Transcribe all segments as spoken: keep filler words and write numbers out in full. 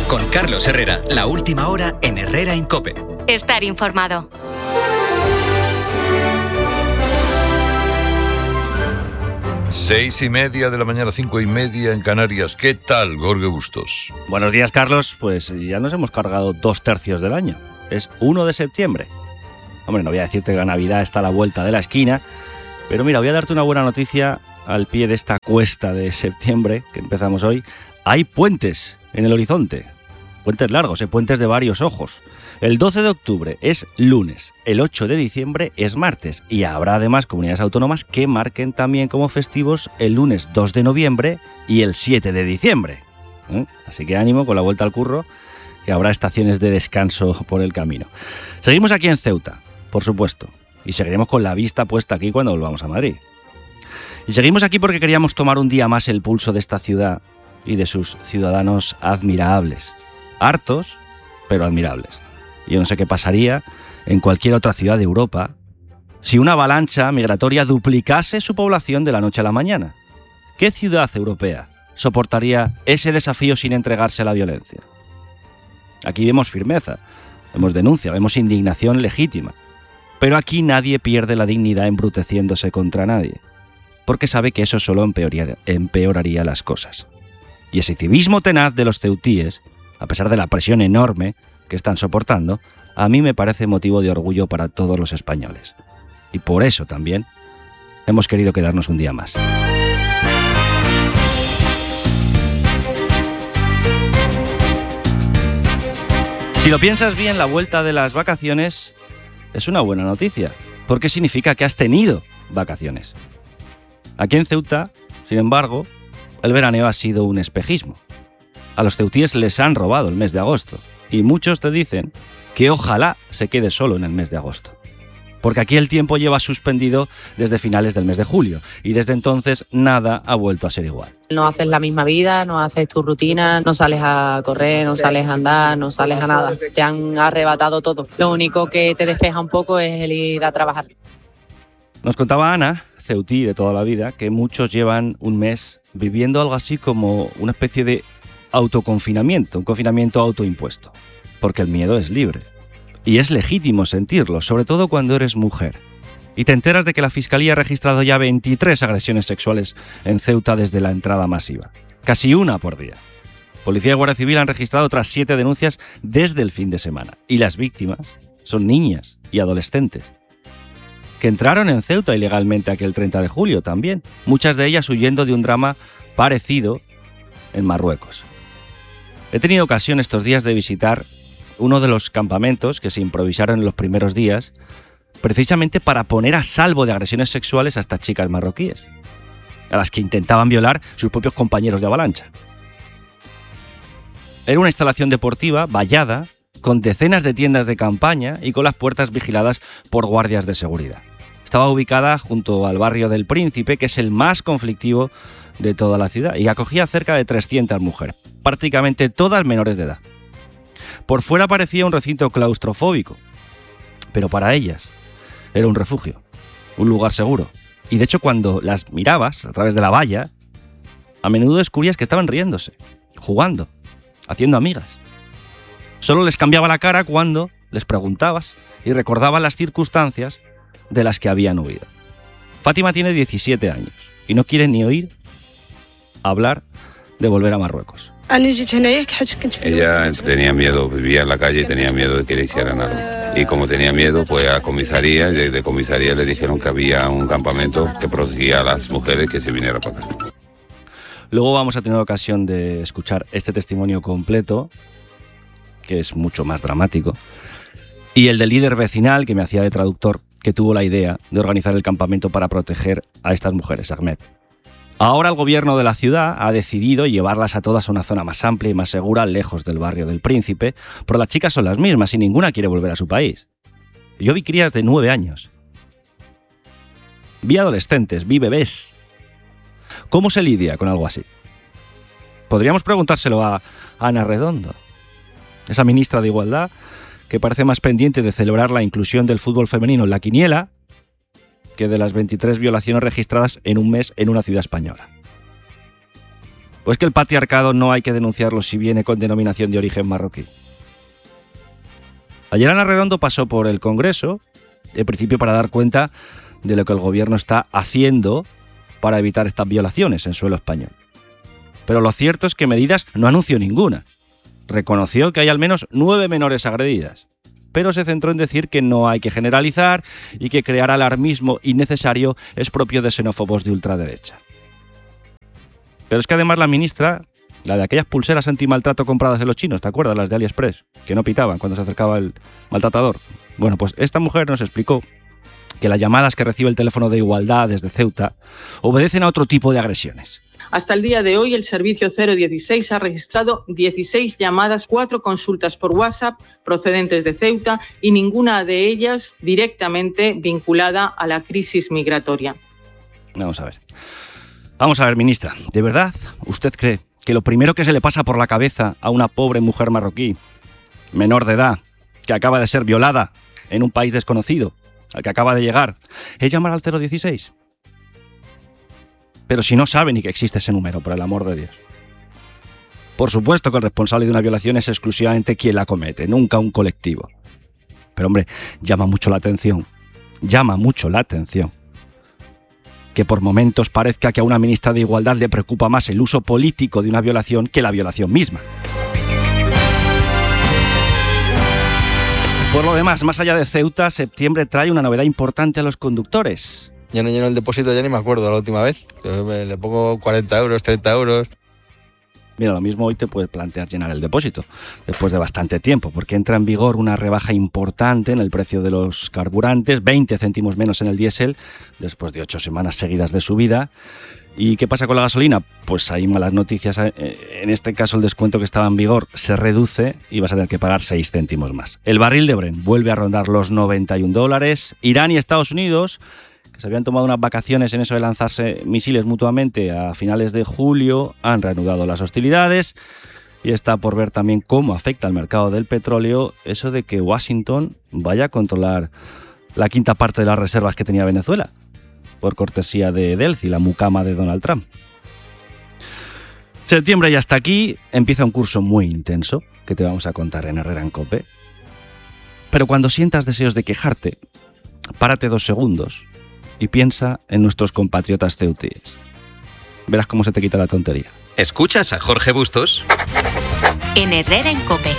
Con Carlos Herrera, la última hora en Herrera en COPE. Estar informado. Seis y media de la mañana, cinco y media en Canarias. ¿Qué tal, Jorge Bustos? Buenos días, Carlos. Pues ya nos hemos cargado dos tercios del año. Es uno de septiembre. Hombre, no voy a decirte que la Navidad está a la vuelta de la esquina, pero mira, voy a darte una buena noticia al pie de esta cuesta de septiembre que empezamos hoy. Hay puentes en el horizonte. Puentes largos, ¿eh? Puentes de varios ojos. El doce de octubre es lunes, el ocho de diciembre es martes y habrá además comunidades autónomas que marquen también como festivos el lunes dos de noviembre y el siete de diciembre. ¿Eh? Así que ánimo con la vuelta al curro, que habrá estaciones de descanso por el camino. Seguimos aquí en Ceuta, por supuesto, y seguiremos con la vista puesta aquí cuando volvamos a Madrid. Y seguimos aquí porque queríamos tomar un día más el pulso de esta ciudad y de sus ciudadanos admirables. Hartos, pero admirables. Yo no sé qué pasaría en cualquier otra ciudad de Europa si una avalancha migratoria duplicase su población de la noche a la mañana. ¿Qué ciudad europea soportaría ese desafío sin entregarse a la violencia? Aquí vemos firmeza, vemos denuncia, vemos indignación legítima. Pero aquí nadie pierde la dignidad embruteciéndose contra nadie, porque sabe que eso solo empeoraría, empeoraría las cosas. Y ese civismo tenaz de los ceutíes, a pesar de la presión enorme que están soportando, a mí me parece motivo de orgullo para todos los españoles. Y por eso también hemos querido quedarnos un día más. Si lo piensas bien, la vuelta de las vacaciones es una buena noticia, porque significa que has tenido vacaciones. Aquí en Ceuta, sin embargo, el veraneo ha sido un espejismo. A los ceutíes les han robado el mes de agosto. Y muchos te dicen que ojalá se quede solo en el mes de agosto. Porque aquí el tiempo lleva suspendido desde finales del mes de julio y desde entonces nada ha vuelto a ser igual. No haces la misma vida, no haces tu rutina, no sales a correr, no sales a andar, no sales a nada. Te han arrebatado todo. Lo único que te despeja un poco es el ir a trabajar. Nos contaba Ana, ceutí de toda la vida, que muchos llevan un mes viviendo algo así como una especie de autoconfinamiento, un confinamiento autoimpuesto, porque el miedo es libre. Y es legítimo sentirlo, sobre todo cuando eres mujer. Y te enteras de que la Fiscalía ha registrado ya veintitrés agresiones sexuales en Ceuta desde la entrada masiva. Casi una por día. Policía y Guardia Civil han registrado otras siete denuncias desde el fin de semana. Y las víctimas son niñas y adolescentes, que entraron en Ceuta ilegalmente aquel treinta de julio también. Muchas de ellas huyendo de un drama parecido en Marruecos. He tenido ocasión estos días de visitar uno de los campamentos que se improvisaron en los primeros días, precisamente para poner a salvo de agresiones sexuales a estas chicas marroquíes, a las que intentaban violar sus propios compañeros de avalancha. Era una instalación deportiva vallada, con decenas de tiendas de campaña y con las puertas vigiladas por guardias de seguridad. Estaba ubicada junto al barrio del Príncipe, que es el más conflictivo de toda la ciudad, y acogía cerca de trescientas mujeres, prácticamente todas menores de edad. Por fuera parecía un recinto claustrofóbico, pero para ellas era un refugio, un lugar seguro. Y de hecho, cuando las mirabas a través de la valla, a menudo descubrías que estaban riéndose, jugando, haciendo amigas. Solo les cambiaba la cara cuando les preguntabas y recordaban las circunstancias de las que habían huido. Fátima tiene diecisiete años y no quiere ni oír hablar de volver a Marruecos. Ella tenía miedo, vivía en la calle y tenía miedo de que le hicieran algo. Y como tenía miedo, pues a comisaría, y desde comisaría le dijeron que había un campamento que protegía a las mujeres que se vinieran para acá. Luego vamos a tener ocasión de escuchar este testimonio completo, que es mucho más dramático, y el del líder vecinal que me hacía de traductor, que tuvo la idea de organizar el campamento para proteger a estas mujeres, Ahmed. Ahora el gobierno de la ciudad ha decidido llevarlas a todas a una zona más amplia y más segura, lejos del barrio del Príncipe, pero las chicas son las mismas y ninguna quiere volver a su país. Yo vi crías de nueve años. Vi adolescentes, vi bebés. ¿Cómo se lidia con algo así? Podríamos preguntárselo a Ana Redondo, esa ministra de Igualdad que parece más pendiente de celebrar la inclusión del fútbol femenino en la quiniela que de las veintitrés violaciones registradas en un mes en una ciudad española. ¿O es que el patriarcado no hay que denunciarlo si viene con denominación de origen marroquí? Ayer Ana Redondo pasó por el Congreso, en principio para dar cuenta de lo que el gobierno está haciendo para evitar estas violaciones en suelo español. Pero lo cierto es que medidas no anunció ninguna. Reconoció que hay al menos nueve menores agredidas, pero se centró en decir que no hay que generalizar y que crear alarmismo innecesario es propio de xenófobos de ultraderecha. Pero es que además la ministra, la de aquellas pulseras antimaltrato compradas en los chinos, ¿te acuerdas? Las de AliExpress, que no pitaban cuando se acercaba el maltratador. Bueno, pues esta mujer nos explicó que las llamadas que recibe el teléfono de igualdad desde Ceuta obedecen a otro tipo de agresiones. Hasta el día de hoy, el servicio cero dieciséis ha registrado dieciséis llamadas, cuatro consultas por WhatsApp procedentes de Ceuta y ninguna de ellas directamente vinculada a la crisis migratoria. Vamos a ver. Vamos a ver, ministra. ¿De verdad usted cree que lo primero que se le pasa por la cabeza a una pobre mujer marroquí, menor de edad, que acaba de ser violada en un país desconocido, al que acaba de llegar, es llamar al cero dieciséis? Pero si no sabe ni que existe ese número, por el amor de Dios. Por supuesto que el responsable de una violación es exclusivamente quien la comete, nunca un colectivo. Pero hombre, llama mucho la atención, llama mucho la atención que por momentos parezca que a una ministra de Igualdad le preocupa más el uso político de una violación que la violación misma. Por lo demás, más allá de Ceuta, septiembre trae una novedad importante a los conductores. Ya no lleno el depósito, ya ni me acuerdo la última vez. Le pongo cuarenta euros, treinta euros. Mira, lo mismo hoy te puedes plantear llenar el depósito, después de bastante tiempo, porque entra en vigor una rebaja importante en el precio de los carburantes, veinte céntimos menos en el diésel, después de ocho semanas seguidas de subida. ¿Y qué pasa con la gasolina? Pues hay malas noticias. En este caso el descuento que estaba en vigor se reduce y vas a tener que pagar seis céntimos más. El barril de Brent vuelve a rondar los noventa y un dólares. Irán y Estados Unidos, que se habían tomado unas vacaciones en eso de lanzarse misiles mutuamente a finales de julio, han reanudado las hostilidades. Y está por ver también cómo afecta al mercado del petróleo eso de que Washington vaya a controlar la quinta parte de las reservas que tenía Venezuela, por cortesía de Delcy, la mucama de Donald Trump. Septiembre ya está aquí, empieza un curso muy intenso que te vamos a contar en Herrera en COPE. Pero cuando sientas deseos de quejarte, párate dos segundos y piensa en nuestros compatriotas ceutíes. Verás cómo se te quita la tontería. ¿Escuchas a Jorge Bustos? En Herrera en COPE.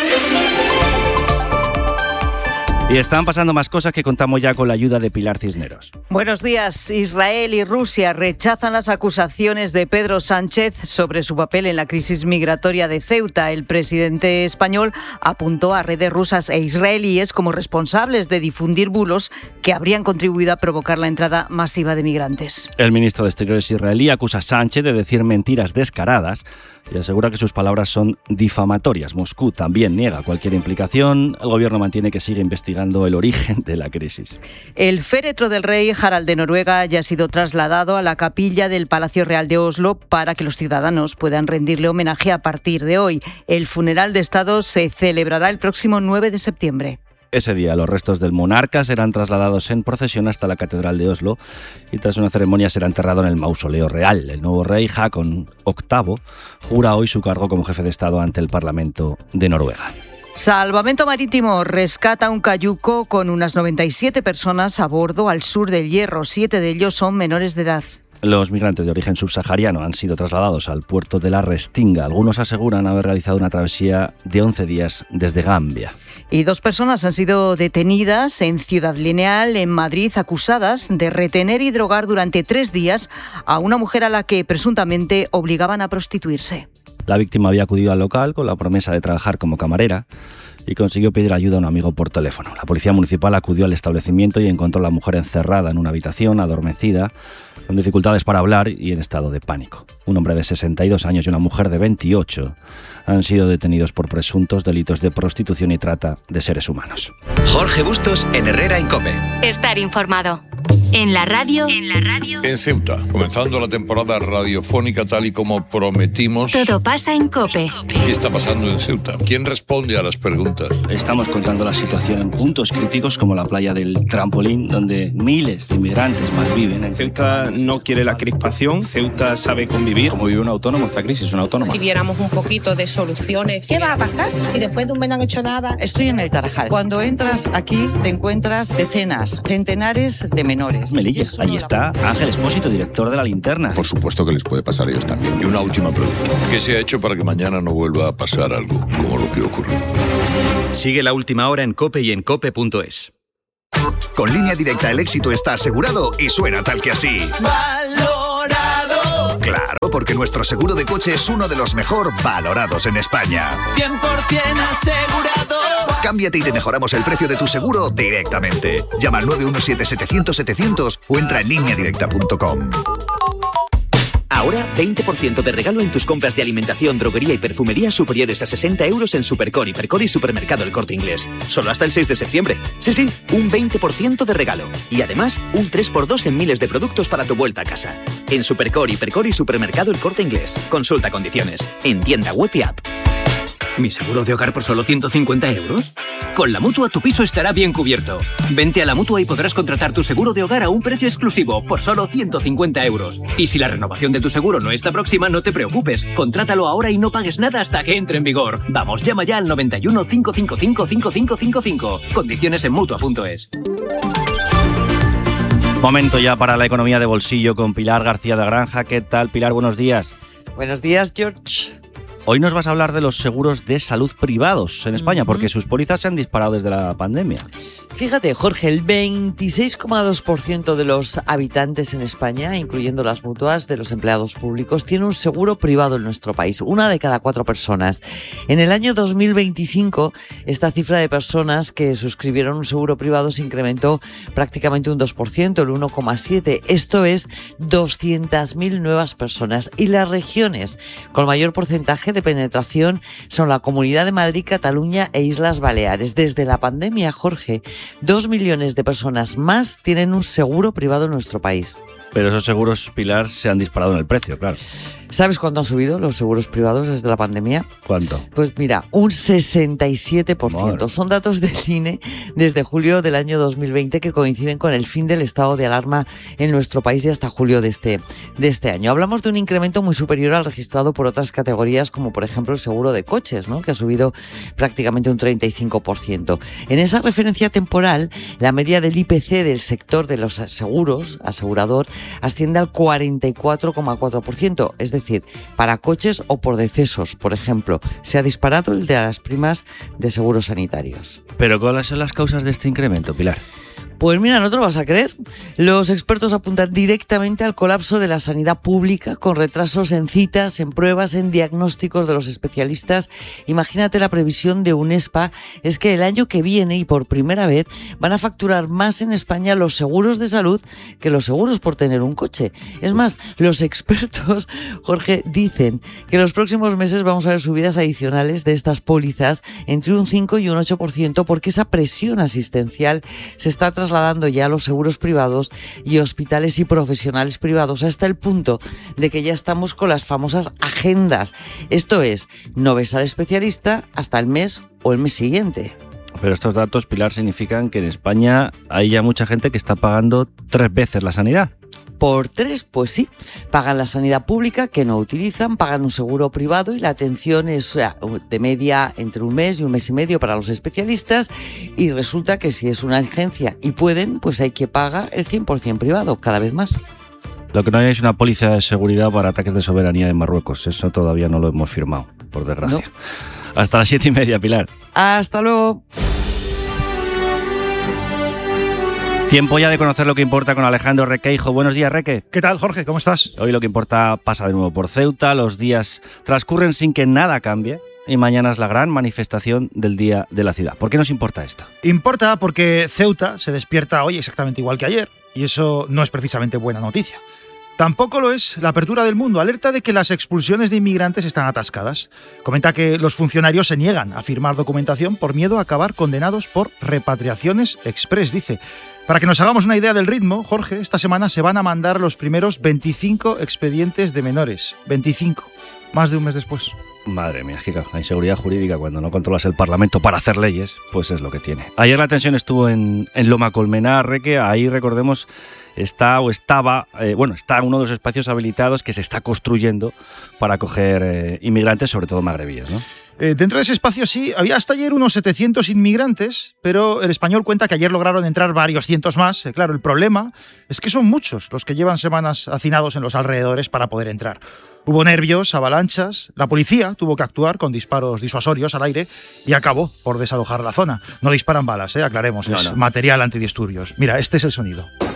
Y están pasando más cosas que contamos ya con la ayuda de Pilar Cisneros. Buenos días. Israel y Rusia rechazan las acusaciones de Pedro Sánchez sobre su papel en la crisis migratoria de Ceuta. El presidente español apuntó a redes rusas e israelíes como responsables de difundir bulos que habrían contribuido a provocar la entrada masiva de migrantes. El ministro de Exteriores israelí acusa a Sánchez de decir mentiras descaradas y asegura que sus palabras son difamatorias. Moscú también niega cualquier implicación. El gobierno mantiene que sigue investigando el origen de la crisis. El féretro del rey Harald de Noruega ya ha sido trasladado a la capilla del Palacio Real de Oslo para que los ciudadanos puedan rendirle homenaje a partir de hoy. El funeral de Estado se celebrará el próximo nueve de septiembre. Ese día los restos del monarca serán trasladados en procesión hasta la Catedral de Oslo y tras una ceremonia será enterrado en el mausoleo real. El nuevo rey Haakon octavo jura hoy su cargo como jefe de Estado ante el Parlamento de Noruega. Salvamento Marítimo rescata un cayuco con unas noventa y siete personas a bordo al sur del Hierro. Siete de ellos son menores de edad. Los migrantes de origen subsahariano han sido trasladados al puerto de La Restinga. Algunos aseguran haber realizado una travesía de once días desde Gambia. Y dos personas han sido detenidas en Ciudad Lineal, en Madrid, acusadas de retener y drogar durante tres días a una mujer a la que presuntamente obligaban a prostituirse. La víctima había acudido al local con la promesa de trabajar como camarera y consiguió pedir ayuda a un amigo por teléfono. La policía municipal acudió al establecimiento y encontró a la mujer encerrada en una habitación, adormecida, con dificultades para hablar y en estado de pánico. Un hombre de sesenta y dos años y una mujer de veintiocho han sido detenidos por presuntos delitos de prostitución y trata de seres humanos. Jorge Bustos en Herrera en COPE. Estar informado. En la radio. En la radio. En Ceuta, comenzando la temporada radiofónica tal y como prometimos. Todo pasa en COPE. ¿Qué está pasando en Ceuta? ¿Quién responde a las preguntas? Estamos contando la situación en puntos críticos como la playa del Trampolín, donde miles de inmigrantes malviven. En Ceuta no quiere la crispación, Ceuta sabe convivir. Como vive un autónomo, esta crisis es una autónoma. Si viéramos un poquito de soluciones. ¿Qué va a pasar si después de un mes no han hecho nada? Estoy en el Tarajal. Cuando entras aquí te encuentras decenas, centenares de menores. Melilla, ahí está Ángel Espósito, director de La Linterna. Por supuesto que les puede pasar a ellos también. Y una última pregunta. ¿Qué se ha hecho para que mañana no vuelva a pasar algo como lo que ocurrió? Sigue La Última Hora en COPE y en cope punto es. Con Línea Directa el éxito está asegurado y suena tal que así. ¡Valorado! Claro, porque nuestro seguro de coche es uno de los mejor valorados en España. cien por ciento asegurado. Cámbiate y te mejoramos el precio de tu seguro directamente. Llama al nueve uno siete, setecientos, setecientos o entra en línea directa punto com. Ahora, veinte por ciento de regalo en tus compras de alimentación, droguería y perfumería superiores a sesenta euros en Supercore, Hipercore y Supermercado El Corte Inglés. Solo hasta el seis de septiembre. Sí, sí, un veinte por ciento de regalo. Y además, un tres por dos en miles de productos para tu vuelta a casa. En Supercore, Hipercore y Supermercado El Corte Inglés. Consulta condiciones. En tienda web y app. ¿Mi seguro de hogar por solo ciento cincuenta euros? Con la Mutua tu piso estará bien cubierto. Vente a la Mutua y podrás contratar tu seguro de hogar a un precio exclusivo por solo ciento cincuenta euros. Y si la renovación de tu seguro no está próxima, no te preocupes. Contrátalo ahora y no pagues nada hasta que entre en vigor. Vamos, llama ya al noventa y uno, cinco cinco cinco, cinco cinco cinco cinco. Condiciones en mutua punto es. Momento ya para la economía de bolsillo con Pilar García de Granja. ¿Qué tal, Pilar? Buenos días. Buenos días, George. Hoy nos vas a hablar de los seguros de salud privados en España, uh-huh. porque sus pólizas se han disparado desde la pandemia. Fíjate, Jorge, el veintiséis coma dos por ciento de los habitantes en España, incluyendo las mutuas de los empleados públicos, tiene un seguro privado en nuestro país, una de cada cuatro personas. En el año dos mil veinticinco, esta cifra de personas que suscribieron un seguro privado se incrementó prácticamente un dos por ciento, el uno coma siete por ciento. Esto es doscientas mil nuevas personas. Y las regiones con mayor porcentaje de penetración son la Comunidad de Madrid, Cataluña e Islas Baleares. Desde la pandemia, Jorge, dos millones de personas más tienen un seguro privado en nuestro país. Pero esos seguros, Pilar, se han disparado en el precio, claro. ¿Sabes cuánto han subido los seguros privados desde la pandemia? ¿Cuánto? Pues mira, un sesenta y siete por ciento. Madre. Son datos del I N E desde julio del año dos mil veinte que coinciden con el fin del estado de alarma en nuestro país y hasta julio de este, de este año. Hablamos de un incremento muy superior al registrado por otras categorías como por ejemplo el seguro de coches, ¿no? Que ha subido prácticamente un treinta y cinco por ciento. En esa referencia temporal, la media del I P C del sector de los seguros, asegurador, asciende al cuarenta y cuatro coma cuatro por ciento, es decir, decir, para coches o por decesos, por ejemplo. Se ha disparado el de las primas de seguros sanitarios. ¿Pero cuáles son las causas de este incremento, Pilar? Pues mira, no te lo vas a creer. Los expertos apuntan directamente al colapso de la sanidad pública, con retrasos en citas, en pruebas, en diagnósticos de los especialistas. Imagínate, la previsión de UNESPA es que el año que viene y por primera vez van a facturar más en España los seguros de salud que los seguros por tener un coche. Es más, los expertos, Jorge, dicen que en los próximos meses vamos a ver subidas adicionales de estas pólizas entre un cinco y un ocho por ciento, porque esa presión asistencial se está trasladando trasladando ya a los seguros privados y hospitales y profesionales privados, hasta el punto de que ya estamos con las famosas agendas. Esto es, no ves al especialista hasta el mes o el mes siguiente. Pero estos datos, Pilar, significan que en España hay ya mucha gente que está pagando tres veces la sanidad. Por tres, pues sí, pagan la sanidad pública que no utilizan, pagan un seguro privado y la atención es de media entre un mes y un mes y medio para los especialistas, y resulta que si es una urgencia y pueden, pues hay que pagar el cien por ciento privado, cada vez más. Lo que no hay es una póliza de seguridad para ataques de soberanía de Marruecos, eso todavía no lo hemos firmado, por desgracia. No. Hasta las siete y media, Pilar. Hasta luego. Tiempo ya de conocer lo que importa con Alejandro Requeijo. Buenos días, Reque. ¿Qué tal, Jorge? ¿Cómo estás? Hoy lo que importa pasa de nuevo por Ceuta. Los días transcurren sin que nada cambie y mañana es la gran manifestación del Día de la Ciudad. ¿Por qué nos importa esto? Importa porque Ceuta se despierta hoy exactamente igual que ayer, y eso no es precisamente buena noticia. Tampoco lo es la apertura del mundo. Alerta de que las expulsiones de inmigrantes están atascadas. Comenta que los funcionarios se niegan a firmar documentación por miedo a acabar condenados por repatriaciones express, dice. Para que nos hagamos una idea del ritmo, Jorge, esta semana se van a mandar los primeros veinticinco expedientes de menores. veinticinco. Más de un mes después. Madre mía, es que claro, la inseguridad jurídica cuando no controlas el Parlamento para hacer leyes, pues es lo que tiene. Ayer la tensión estuvo en, en Loma Colmenar, Reque, ahí recordemos está o estaba, eh, bueno, está uno de los espacios habilitados que se está construyendo para acoger eh, inmigrantes, sobre todo magrebíes, ¿no? Eh, dentro de ese espacio sí, había hasta ayer unos setecientos inmigrantes, pero el Español cuenta que ayer lograron entrar varios cientos más. Eh, claro, el problema es que son muchos los que llevan semanas hacinados en los alrededores para poder entrar. Hubo nervios, avalanchas, la policía tuvo que actuar con disparos disuasorios al aire y acabó por desalojar la zona. No disparan balas, eh, aclaremos, no, es no. material antidisturbios. Mira, este es el sonido.